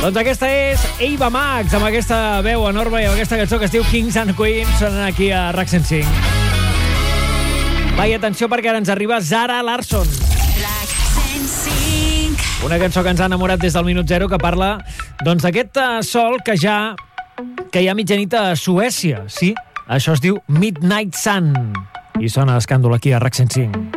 Doncs aquesta és Ava Max, amb aquesta veu enorme i amb aquesta cançó que es diu Kings and Queens, sonen aquí a RAC 105. Va, i atenció perquè ara ens arriba Zara Larsson. RAC 105. Una cançó que ens ha enamorat des del minut zero, que parla doncs d'aquest sol que hi ha mitjanit a Suècia, sí? Això es diu Midnight Sun. I sona l'escàndol aquí a RAC 105.